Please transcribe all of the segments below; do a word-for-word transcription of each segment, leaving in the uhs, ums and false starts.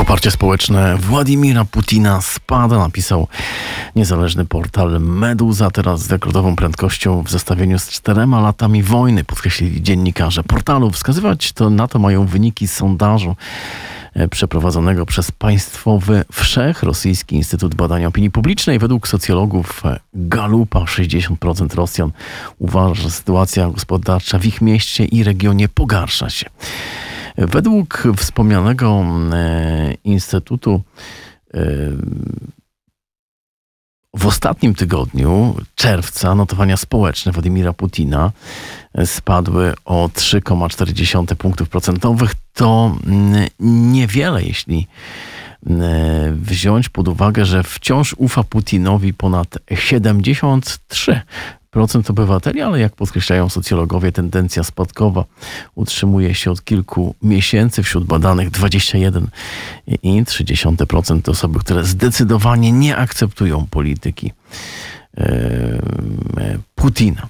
Poparcie społeczne Władimira Putina spada, napisał niezależny portal Meduza. Teraz z rekordową prędkością w zestawieniu z czterema latami wojny, podkreślili dziennikarze portalu. Wskazywać to na to mają wyniki sondażu przeprowadzonego przez państwowy Wszechrosyjski Instytut Badania Opinii Publicznej. Według socjologów Galupa sześćdziesiąt procent Rosjan uważa, że sytuacja gospodarcza w ich mieście i regionie pogarsza się. Według wspomnianego e, Instytutu e, w ostatnim tygodniu czerwca notowania społeczne Władimira Putina spadły o trzy przecinek cztery punktów procentowych. To niewiele, jeśli wziąć pod uwagę, że wciąż ufa Putinowi ponad siedemdziesiąt trzy procent obywateli, ale jak podkreślają socjologowie, tendencja spadkowa utrzymuje się od kilku miesięcy. Wśród badanych dwadzieścia jeden przecinek trzy procent to osoby, które zdecydowanie nie akceptują polityki Putina.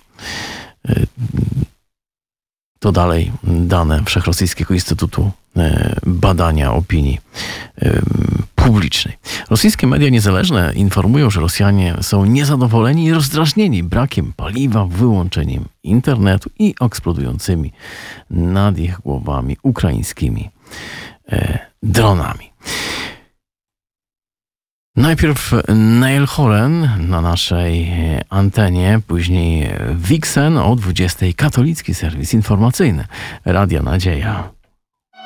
To dalej dane Wszechrosyjskiego Instytutu Badania Opinii Publicznej. Rosyjskie media niezależne informują, że Rosjanie są niezadowoleni i rozdrażnieni brakiem paliwa, wyłączeniem internetu i eksplodującymi nad ich głowami ukraińskimi dronami. Najpierw Neil Horan na naszej antenie, później Vixen o dwudziestej, katolicki serwis informacyjny Radia Nadzieja.